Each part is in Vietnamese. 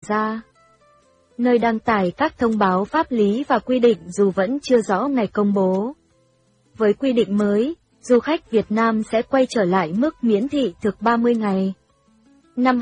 ra, nơi đăng tải các thông báo pháp lý và quy định dù vẫn chưa rõ ngày công bố. Với quy định mới, du khách Việt Nam sẽ quay trở lại mức miễn thị thực 30 ngày. Năm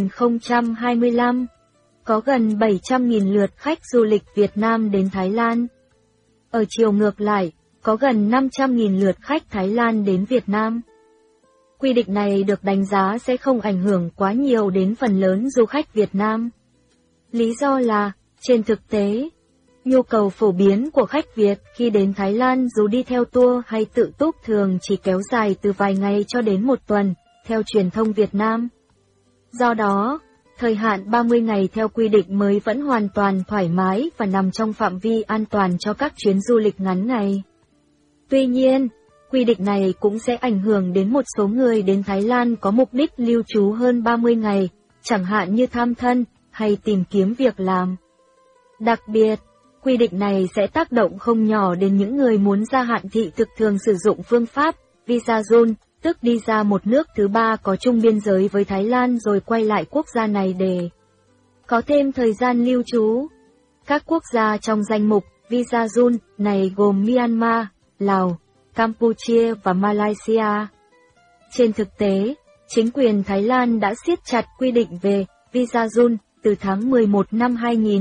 2025, có gần 700.000 lượt khách du lịch Việt Nam đến Thái Lan. Ở chiều ngược lại, có gần 500.000 lượt khách Thái Lan đến Việt Nam. Quy định này được đánh giá sẽ không ảnh hưởng quá nhiều đến phần lớn du khách Việt Nam. Lý do là, trên thực tế, nhu cầu phổ biến của khách Việt khi đến Thái Lan dù đi theo tour hay tự túc thường chỉ kéo dài từ vài ngày cho đến một tuần, theo truyền thông Việt Nam. Do đó, thời hạn 30 ngày theo quy định mới vẫn hoàn toàn thoải mái và nằm trong phạm vi an toàn cho các chuyến du lịch ngắn ngày. Tuy nhiên, quy định này cũng sẽ ảnh hưởng đến một số người đến Thái Lan có mục đích lưu trú hơn 30 ngày, chẳng hạn như thăm thân hay tìm kiếm việc làm. Đặc biệt, quy định này sẽ tác động không nhỏ đến những người muốn gia hạn thị thực thường sử dụng phương pháp visa zone, tức đi ra một nước thứ ba có chung biên giới với Thái Lan rồi quay lại quốc gia này để có thêm thời gian lưu trú. Các quốc gia trong danh mục visa zone này gồm Myanmar, Lào, Campuchia và Malaysia. Trên thực tế, chính quyền Thái Lan đã siết chặt quy định về visa zone từ tháng 11 năm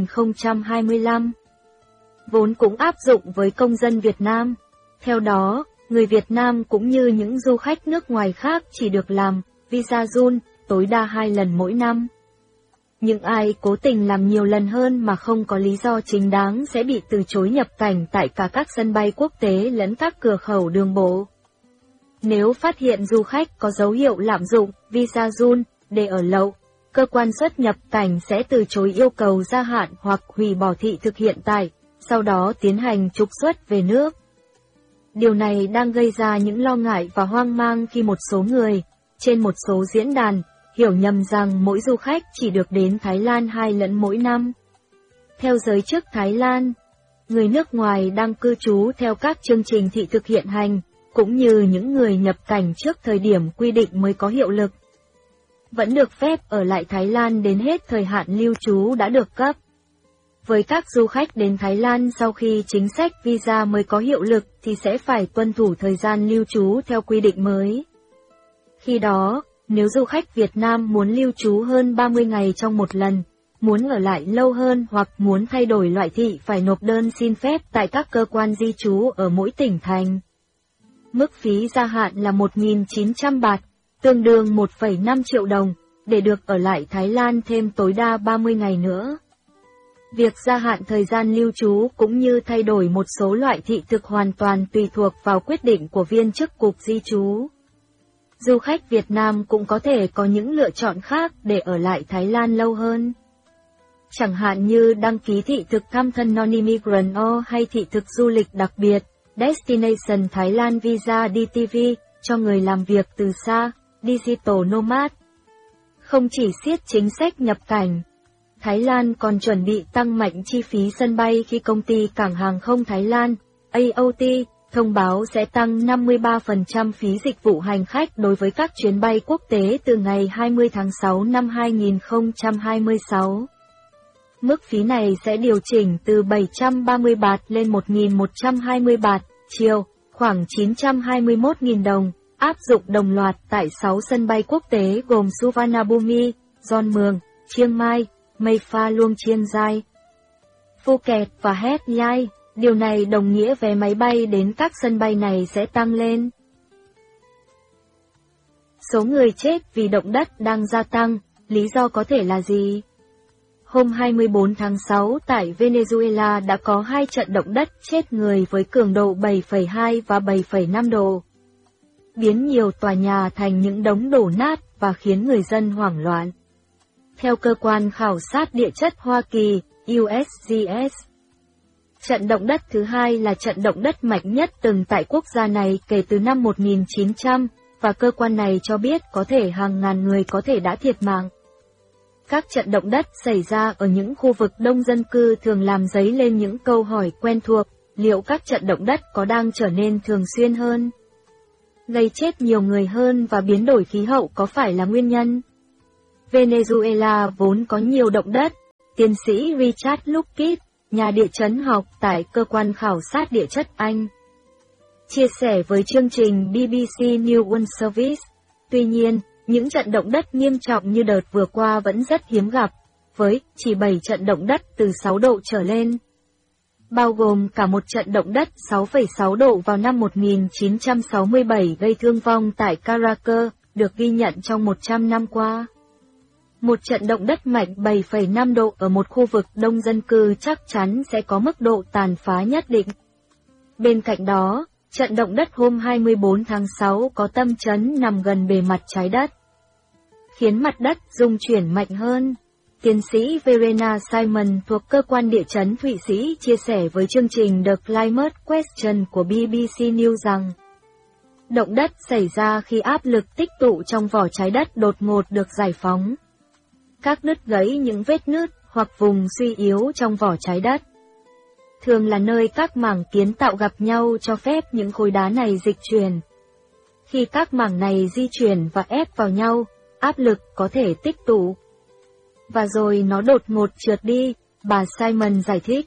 2025. Vốn cũng áp dụng với công dân Việt Nam. Theo đó, người Việt Nam cũng như những du khách nước ngoài khác chỉ được làm visa zone tối đa 2 lần mỗi năm. Những ai cố tình làm nhiều lần hơn mà không có lý do chính đáng sẽ bị từ chối nhập cảnh tại cả các sân bay quốc tế lẫn các cửa khẩu đường bộ. Nếu phát hiện du khách có dấu hiệu lạm dụng visa zone để ở lậu, cơ quan xuất nhập cảnh sẽ từ chối yêu cầu gia hạn hoặc hủy bỏ thị thực hiện tại, sau đó tiến hành trục xuất về nước. Điều này đang gây ra những lo ngại và hoang mang khi một số người, trên một số diễn đàn, hiểu nhầm rằng mỗi du khách chỉ được đến Thái Lan 2 lần mỗi năm. Theo giới chức Thái Lan, người nước ngoài đang cư trú theo các chương trình thị thực hiện hành, cũng như những người nhập cảnh trước thời điểm quy định mới có hiệu lực, vẫn được phép ở lại Thái Lan đến hết thời hạn lưu trú đã được cấp. Với các du khách đến Thái Lan sau khi chính sách visa mới có hiệu lực thì sẽ phải tuân thủ thời gian lưu trú theo quy định mới. Khi đó, nếu du khách Việt Nam muốn lưu trú hơn 30 ngày trong một lần, muốn ở lại lâu hơn hoặc muốn thay đổi loại thị phải nộp đơn xin phép tại các cơ quan di trú ở mỗi tỉnh thành. Mức phí gia hạn là 1.900 baht, tương đương 1,5 triệu đồng, để được ở lại Thái Lan thêm tối đa 30 ngày nữa. Việc gia hạn thời gian lưu trú cũng như thay đổi một số loại thị thực hoàn toàn tùy thuộc vào quyết định của viên chức cục di trú. Du khách Việt Nam cũng có thể có những lựa chọn khác để ở lại Thái Lan lâu hơn. Chẳng hạn như đăng ký thị thực thăm thân Non-Immigrant hay thị thực du lịch đặc biệt, Destination Thái Lan Visa DTV, cho người làm việc từ xa, Digital Nomad. Không chỉ siết chính sách nhập cảnh, Thái Lan còn chuẩn bị tăng mạnh chi phí sân bay khi công ty cảng hàng không Thái Lan, AOT, thông báo sẽ tăng 53% phí dịch vụ hành khách đối với các chuyến bay quốc tế từ ngày 20 tháng 6 năm 2026. Mức phí này sẽ điều chỉnh từ 730 baht lên 1.120 baht, chiều, khoảng 921.000 đồng, áp dụng đồng loạt tại 6 sân bay quốc tế gồm Suvarnabhumi, Don Mueang, Chiang Mai, Mây Pha Luông Chiên Giai, Phuket và Het Yai. Điều này đồng nghĩa vé máy bay đến các sân bay này sẽ tăng lên. Số người chết vì động đất đang gia tăng, lý do có thể là gì? Hôm 24 tháng 6 tại Venezuela đã có 2 trận động đất chết người với cường độ 7,2 và 7,5 độ, biến nhiều tòa nhà thành những đống đổ nát và khiến người dân hoảng loạn. Theo cơ quan khảo sát địa chất Hoa Kỳ, USGS, trận động đất thứ hai là trận động đất mạnh nhất từng tại quốc gia này kể từ năm 1900, và cơ quan này cho biết có thể hàng ngàn người có thể đã thiệt mạng. Các trận động đất xảy ra ở những khu vực đông dân cư thường làm dấy lên những câu hỏi quen thuộc, liệu các trận động đất có đang trở nên thường xuyên hơn, gây chết nhiều người hơn và biến đổi khí hậu có phải là nguyên nhân? Venezuela vốn có nhiều động đất, Tiến sĩ Richard Luckett, nhà địa chấn học tại Cơ quan Khảo sát Địa chất Anh, chia sẻ với chương trình BBC News World Service. Tuy nhiên, những trận động đất nghiêm trọng như đợt vừa qua vẫn rất hiếm gặp, với chỉ 7 trận động đất từ 6 độ trở lên, bao gồm cả một trận động đất 6,6 độ vào năm 1967 gây thương vong tại Caracas, được ghi nhận trong 100 năm qua. Một trận động đất mạnh 7,5 độ ở một khu vực đông dân cư chắc chắn sẽ có mức độ tàn phá nhất định. Bên cạnh đó, trận động đất hôm 24 tháng 6 có tâm chấn nằm gần bề mặt trái đất, khiến mặt đất rung chuyển mạnh hơn. Tiến sĩ Verena Simon thuộc Cơ quan Địa chấn Thụy Sĩ chia sẻ với chương trình The Climate Question của BBC News rằng, động đất xảy ra khi áp lực tích tụ trong vỏ trái đất đột ngột được giải phóng. Các nứt gãy những vết nứt hoặc vùng suy yếu trong vỏ trái đất, thường là nơi các mảng kiến tạo gặp nhau cho phép những khối đá này dịch chuyển. Khi các mảng này di chuyển và ép vào nhau, áp lực có thể tích tụ, và rồi nó đột ngột trượt đi, bà Simon giải thích.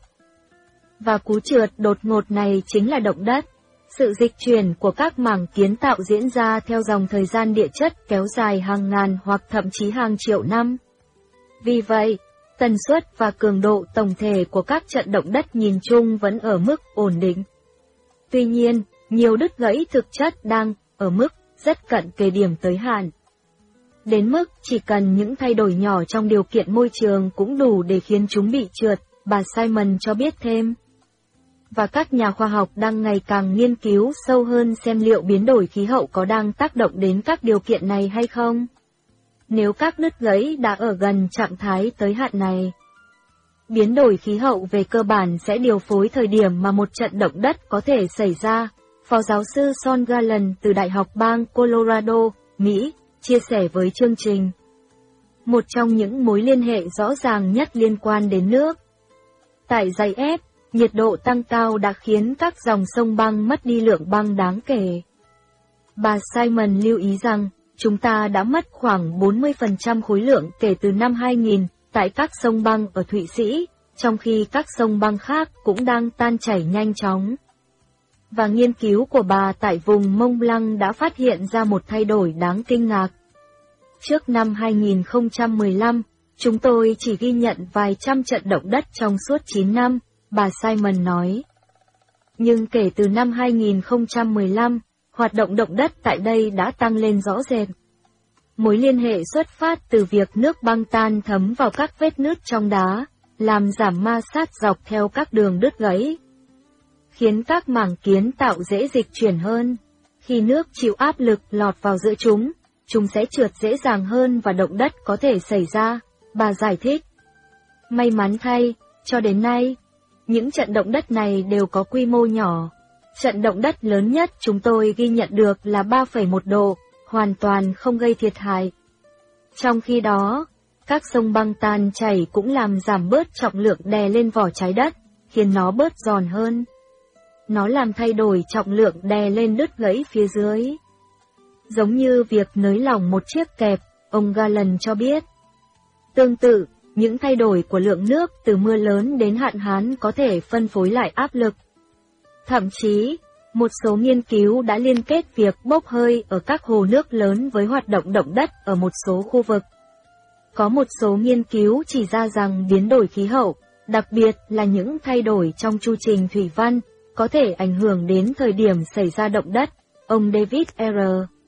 Và cú trượt đột ngột này chính là động đất. Sự dịch chuyển của các mảng kiến tạo diễn ra theo dòng thời gian địa chất kéo dài hàng ngàn hoặc thậm chí hàng triệu năm. Vì vậy, tần suất và cường độ tổng thể của các trận động đất nhìn chung vẫn ở mức ổn định. Tuy nhiên, nhiều đứt gãy thực chất đang ở mức rất cận kề điểm tới hạn. Đến mức chỉ cần những thay đổi nhỏ trong điều kiện môi trường cũng đủ để khiến chúng bị trượt, bà Simon cho biết thêm. Và các nhà khoa học đang ngày càng nghiên cứu sâu hơn xem liệu biến đổi khí hậu có đang tác động đến các điều kiện này hay không. Nếu các nứt gãy đã ở gần trạng thái tới hạn này, biến đổi khí hậu về cơ bản sẽ điều phối thời điểm mà một trận động đất có thể xảy ra, Phó giáo sư Sean Garland từ Đại học bang Colorado, Mỹ, chia sẻ với chương trình. Một trong những mối liên hệ rõ ràng nhất liên quan đến nước. Tại dãy ép, nhiệt độ tăng cao đã khiến các dòng sông băng mất đi lượng băng đáng kể. Bà Simon lưu ý rằng, chúng ta đã mất khoảng 40% khối lượng kể từ năm 2000 tại các sông băng ở Thụy Sĩ, trong khi các sông băng khác cũng đang tan chảy nhanh chóng. Và nghiên cứu của bà tại vùng Mont Blanc đã phát hiện ra một thay đổi đáng kinh ngạc. Trước năm 2015, chúng tôi chỉ ghi nhận vài trăm trận động đất trong suốt 9 năm, bà Simon nói. Nhưng kể từ năm 2015, hoạt động động đất tại đây đã tăng lên rõ rệt. Mối liên hệ xuất phát từ việc nước băng tan thấm vào các vết nứt trong đá, làm giảm ma sát dọc theo các đường đứt gãy, khiến các mảng kiến tạo dễ dịch chuyển hơn. Khi nước chịu áp lực lọt vào giữa chúng sẽ trượt dễ dàng hơn và động đất có thể xảy ra, bà giải thích. May mắn thay, cho đến nay, những trận động đất này đều có quy mô nhỏ. Trận động đất lớn nhất chúng tôi ghi nhận được là 3,1 độ, hoàn toàn không gây thiệt hại. Trong khi đó, các sông băng tan chảy cũng làm giảm bớt trọng lượng đè lên vỏ trái đất, khiến nó bớt giòn hơn. Nó làm thay đổi trọng lượng đè lên đứt gãy phía dưới, giống như việc nới lỏng một chiếc kẹp, ông Garland cho biết. Tương tự, những thay đổi của lượng nước từ mưa lớn đến hạn hán có thể phân phối lại áp lực. Thậm chí, một số nghiên cứu đã liên kết việc bốc hơi ở các hồ nước lớn với hoạt động động đất ở một số khu vực. Có một số nghiên cứu chỉ ra rằng biến đổi khí hậu, đặc biệt là những thay đổi trong chu trình thủy văn, có thể ảnh hưởng đến thời điểm xảy ra động đất, ông David R.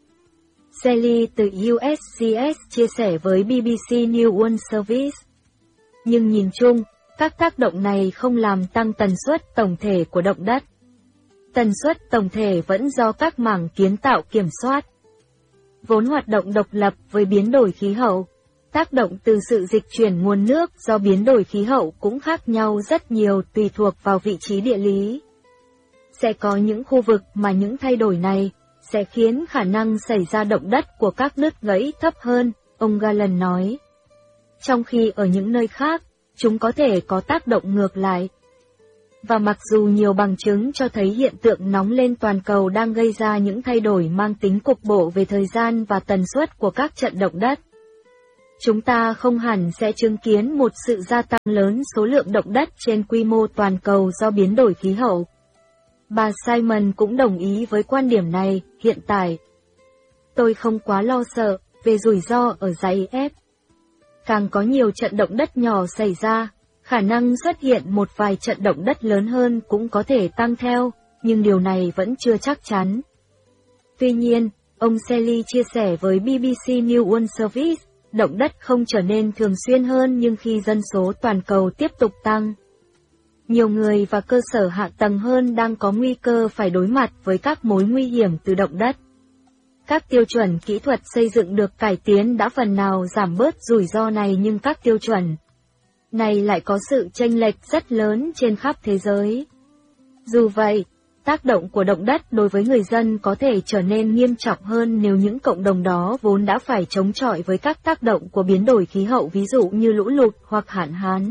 Selly từ USCS chia sẻ với BBC News World Service. Nhưng nhìn chung, các tác động này không làm tăng tần suất tổng thể của động đất. Tần suất tổng thể vẫn do các mảng kiến tạo kiểm soát. Vốn hoạt động độc lập với biến đổi khí hậu, tác động từ sự dịch chuyển nguồn nước do biến đổi khí hậu cũng khác nhau rất nhiều tùy thuộc vào vị trí địa lý. Sẽ có những khu vực mà những thay đổi này sẽ khiến khả năng xảy ra động đất của các nứt gãy thấp hơn, ông Garland nói. Trong khi ở những nơi khác, chúng có thể có tác động ngược lại. Và mặc dù nhiều bằng chứng cho thấy hiện tượng nóng lên toàn cầu đang gây ra những thay đổi mang tính cục bộ về thời gian và tần suất của các trận động đất, chúng ta không hẳn sẽ chứng kiến một sự gia tăng lớn số lượng động đất trên quy mô toàn cầu do biến đổi khí hậu. Bà Simon cũng đồng ý với quan điểm này. Hiện tại, tôi không quá lo sợ về rủi ro ở dãy F. Càng có nhiều trận động đất nhỏ xảy ra, khả năng xuất hiện một vài trận động đất lớn hơn cũng có thể tăng theo, nhưng điều này vẫn chưa chắc chắn. Tuy nhiên, ông Selly chia sẻ với BBC News World Service, động đất không trở nên thường xuyên hơn nhưng khi dân số toàn cầu tiếp tục tăng, nhiều người và cơ sở hạ tầng hơn đang có nguy cơ phải đối mặt với các mối nguy hiểm từ động đất. Các tiêu chuẩn kỹ thuật xây dựng được cải tiến đã phần nào giảm bớt rủi ro này, nhưng các tiêu chuẩn này lại có sự chênh lệch rất lớn trên khắp thế giới. Dù vậy, tác động của động đất đối với người dân có thể trở nên nghiêm trọng hơn nếu những cộng đồng đó vốn đã phải chống chọi với các tác động của biến đổi khí hậu, ví dụ như lũ lụt hoặc hạn hán.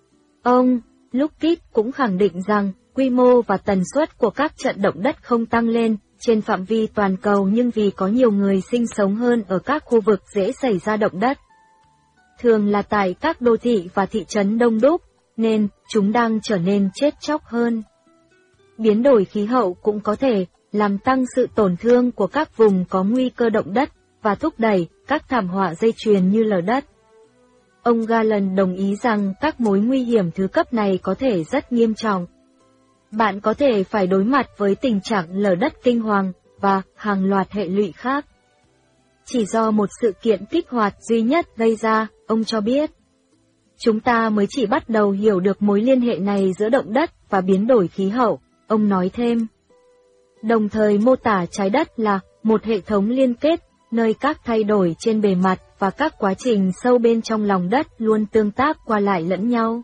Ông Lukic cũng khẳng định rằng, quy mô và tần suất của các trận động đất không tăng lên trên phạm vi toàn cầu, nhưng vì có nhiều người sinh sống hơn ở các khu vực dễ xảy ra động đất, thường là tại các đô thị và thị trấn đông đúc, nên chúng đang trở nên chết chóc hơn. Biến đổi khí hậu cũng có thể làm tăng sự tổn thương của các vùng có nguy cơ động đất và thúc đẩy các thảm họa dây chuyền như lở đất. Ông Garland đồng ý rằng các mối nguy hiểm thứ cấp này có thể rất nghiêm trọng. Bạn có thể phải đối mặt với tình trạng lở đất kinh hoàng và hàng loạt hệ lụy khác, chỉ do một sự kiện kích hoạt duy nhất gây ra, ông cho biết. Chúng ta mới chỉ bắt đầu hiểu được mối liên hệ này giữa động đất và biến đổi khí hậu, ông nói thêm. Đồng thời mô tả trái đất là một hệ thống liên kết, nơi các thay đổi trên bề mặt và các quá trình sâu bên trong lòng đất luôn tương tác qua lại lẫn nhau.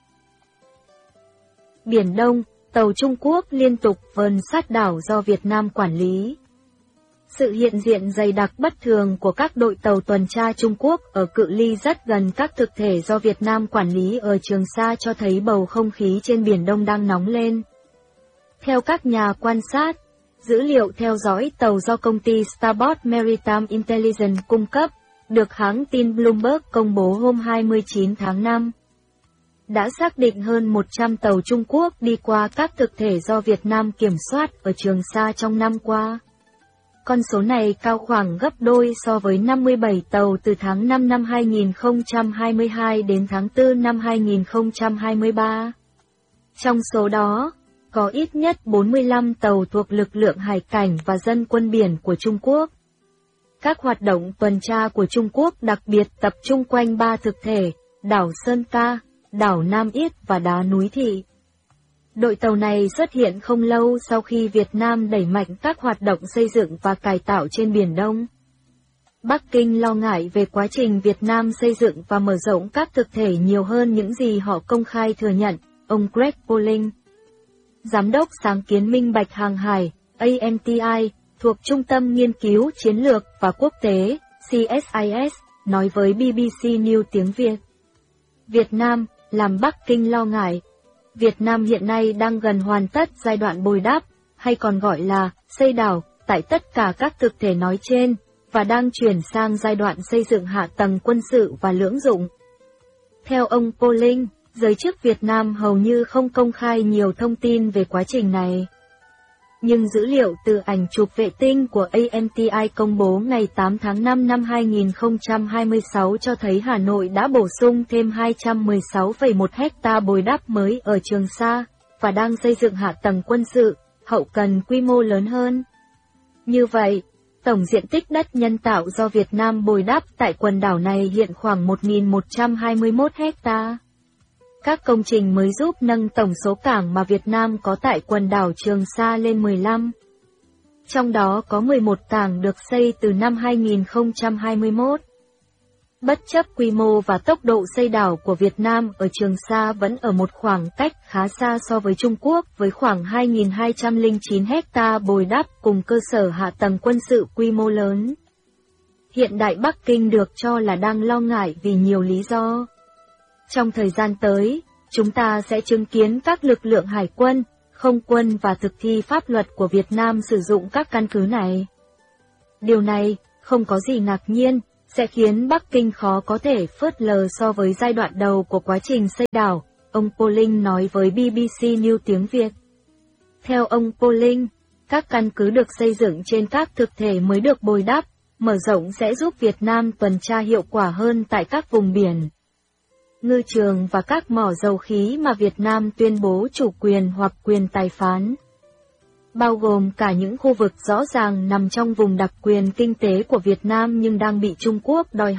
Biển Đông, tàu Trung Quốc liên tục vờn sát đảo do Việt Nam quản lý. Sự hiện diện dày đặc bất thường của các đội tàu tuần tra Trung Quốc ở cự ly rất gần các thực thể do Việt Nam quản lý ở Trường Sa cho thấy bầu không khí trên Biển Đông đang nóng lên. Theo các nhà quan sát, dữ liệu theo dõi tàu do công ty Starboard Maritime Intelligence cung cấp, được hãng tin Bloomberg công bố hôm 29 tháng 5, đã xác định hơn 100 tàu Trung Quốc đi qua các thực thể do Việt Nam kiểm soát ở Trường Sa trong năm qua. Con số này cao khoảng gấp đôi so với 57 tàu từ tháng 5 năm 2022 đến tháng 4 năm 2023. Trong số đó, có ít nhất 45 tàu thuộc lực lượng hải cảnh và dân quân biển của Trung Quốc. Các hoạt động tuần tra của Trung Quốc đặc biệt tập trung quanh 3 thực thể, đảo Sơn Ca, đảo Nam Yết và đá núi Thị. Đội tàu này xuất hiện không lâu sau khi Việt Nam đẩy mạnh các hoạt động xây dựng và cải tạo trên Biển Đông. Bắc Kinh lo ngại về quá trình Việt Nam xây dựng và mở rộng các thực thể nhiều hơn những gì họ công khai thừa nhận, ông Greg Polling, Giám đốc sáng kiến minh bạch hàng hải, AMTI, thuộc Trung tâm Nghiên cứu Chiến lược và Quốc tế, CSIS, nói với BBC News tiếng Việt. Việt Nam, làm Bắc Kinh lo ngại. Việt Nam hiện nay đang gần hoàn tất giai đoạn bồi đắp, hay còn gọi là xây đảo, tại tất cả các thực thể nói trên, và đang chuyển sang giai đoạn xây dựng hạ tầng quân sự và lưỡng dụng. Theo ông Polling, giới chức Việt Nam hầu như không công khai nhiều thông tin về quá trình này. Nhưng dữ liệu từ ảnh chụp vệ tinh của AMTI công bố ngày 8 tháng 5 năm 2026 cho thấy Hà Nội đã bổ sung thêm 216,1 ha bồi đắp mới ở Trường Sa, và đang xây dựng hạ tầng quân sự, hậu cần quy mô lớn hơn. Như vậy, tổng diện tích đất nhân tạo do Việt Nam bồi đắp tại quần đảo này hiện khoảng 1.121 ha. Các công trình mới giúp nâng tổng số cảng mà Việt Nam có tại quần đảo Trường Sa lên 15. Trong đó có 11 cảng được xây từ năm 2021. Bất chấp quy mô và tốc độ xây đảo của Việt Nam ở Trường Sa vẫn ở một khoảng cách khá xa so với Trung Quốc với khoảng 2.209 ha bồi đắp cùng cơ sở hạ tầng quân sự quy mô lớn. Hiện đại Bắc Kinh được cho là đang lo ngại vì nhiều lý do. Trong thời gian tới, chúng ta sẽ chứng kiến các lực lượng hải quân, không quân và thực thi pháp luật của Việt Nam sử dụng các căn cứ này. Điều này không có gì ngạc nhiên, sẽ khiến Bắc Kinh khó có thể phớt lờ so với giai đoạn đầu của quá trình xây đảo, ông Pauling nói với BBC News tiếng Việt. Theo ông Pauling, các căn cứ được xây dựng trên các thực thể mới được bồi đắp, mở rộng sẽ giúp Việt Nam tuần tra hiệu quả hơn tại các vùng biển, ngư trường và các mỏ dầu khí mà Việt Nam tuyên bố chủ quyền hoặc quyền tài phán, bao gồm cả những khu vực rõ ràng nằm trong vùng đặc quyền kinh tế của Việt Nam nhưng đang bị Trung Quốc đòi